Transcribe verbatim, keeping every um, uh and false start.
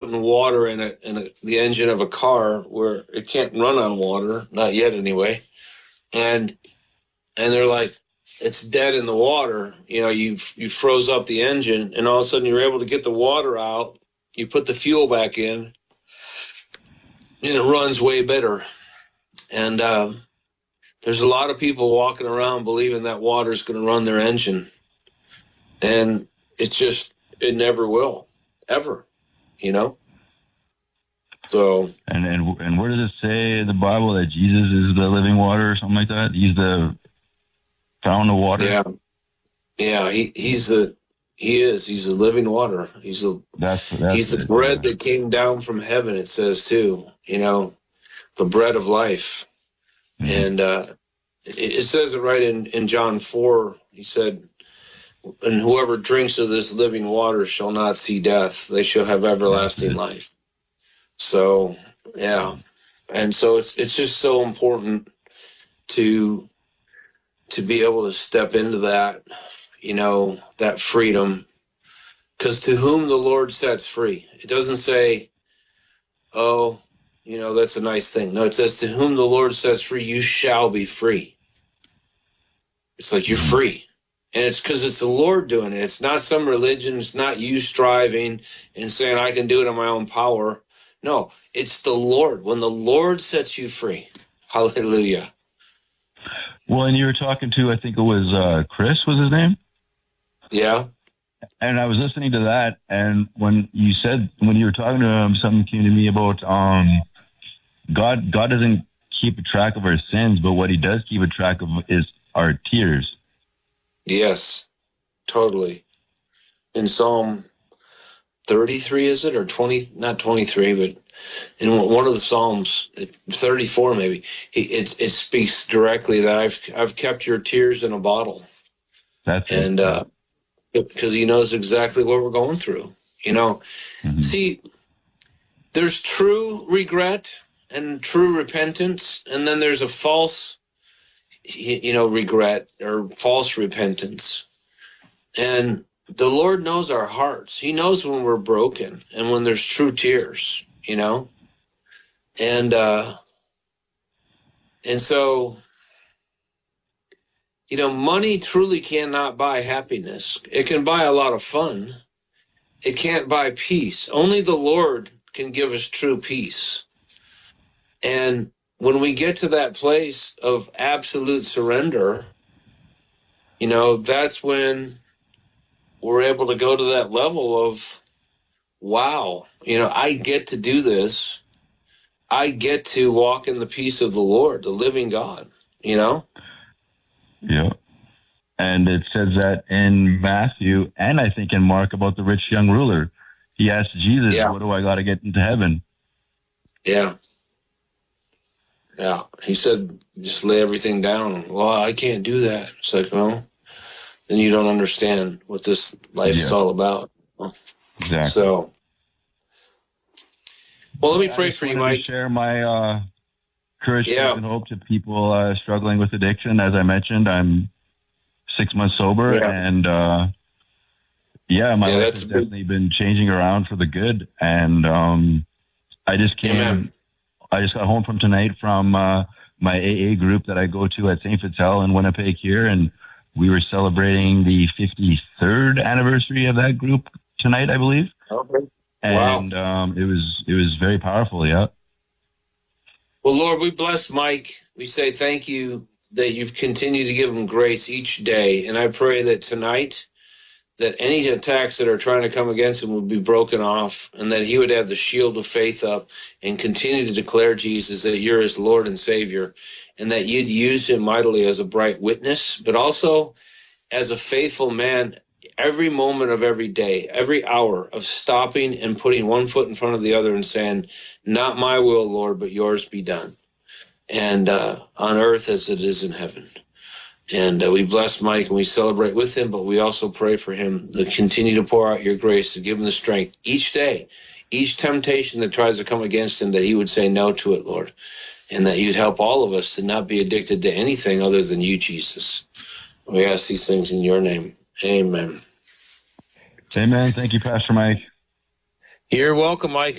putting water in a, in a, the engine of a car where it can't run on water, not yet anyway. And and they're like, it's dead in the water. You know, you you froze up the engine, and all of a sudden you're able to get the water out. You put the fuel back in, and it runs way better. And uh, there's a lot of people walking around believing that water is going to run their engine, and it just it never will, ever. You know. So and and and where does it say in the Bible that Jesus is the living water or something like that? He's the fountain of water. Yeah, yeah. He he's the he is he's the living water. He's the that's, that's he's the it, bread yeah. that came down from heaven. It says too. You know, the bread of life, mm-hmm. and uh, it, it says it right in in John four. He said, "And whoever drinks of this living water shall not see death; they shall have everlasting life." So, yeah. And so it's it's just so important to to be able to step into that, you know, that freedom. Because to whom the Lord sets free, it doesn't say, oh, you know, that's a nice thing. No, it says to whom the Lord sets free, you shall be free. It's like you're free. And it's because it's the Lord doing it. It's not some religion. It's not you striving and saying, I can do it in my own power. No, it's the Lord. When the Lord sets you free, hallelujah. Well, and you were talking to, I think it was uh, Chris was his name? Yeah. And I was listening to that, and when you said, when you were talking to him, something came to me about um, God God doesn't keep a track of our sins, but what he does keep a track of is our tears. Yes, totally. In Psalm thirty-three, is it, or twenty? Not twenty-three, but in one of the Psalms, thirty-four maybe, he, it it speaks directly that I've I've kept your tears in a bottle. That's and it. uh, because he knows exactly what we're going through. You know, mm-hmm. See, there's true regret and true repentance, and then there's a false, you know, regret or false repentance. And the Lord knows our hearts. He knows when we're broken and when there's true tears, you know? And, uh, and so, you know, money truly cannot buy happiness. It can buy a lot of fun. It can't buy peace. Only the Lord can give us true peace. And when we get to that place of absolute surrender, you know, that's when we're able to go to that level of, wow, you know, I get to do this. I get to walk in the peace of the Lord, the living God, you know? Yeah. And it says that in Matthew and I think in Mark about the rich young ruler. He asked Jesus, yeah. What do I got to get into heaven? Yeah. Yeah. He said, just lay everything down. Well, I can't do that. It's like, well, then you don't understand what this life yeah. is all about. Exactly. So, well, let me pray I for you, Mike. To share my uh, courage, yeah. faith, and hope to people uh, struggling with addiction. As I mentioned, I'm six months sober, yeah. and uh, yeah, my yeah, life has definitely been changing around for the good. And um, I just came, Amen. I just got home from tonight from uh, my A A group that I go to at Saint Vital in Winnipeg here, and we were celebrating the fifty-third anniversary of that group tonight, I believe. Okay. And wow. um, it was it was very powerful, yeah. Well, Lord, we bless Mike. We say thank you that you've continued to give him grace each day. And I pray that tonight, that any attacks that are trying to come against him would be broken off, and that he would have the shield of faith up and continue to declare, Jesus, that you're his Lord and Savior, and that you'd use him mightily as a bright witness, but also as a faithful man every moment of every day, every hour of stopping and putting one foot in front of the other and saying, not my will, Lord, but yours be done. And uh, on earth as it is in heaven. And uh, we bless Mike and we celebrate with him, but we also pray for him to continue to pour out your grace, to give him the strength each day, each temptation that tries to come against him, that he would say no to it, Lord, and that you'd help all of us to not be addicted to anything other than you, Jesus. We ask these things in your name. Amen. Amen. Thank you, Pastor Mike. You're welcome, Mike.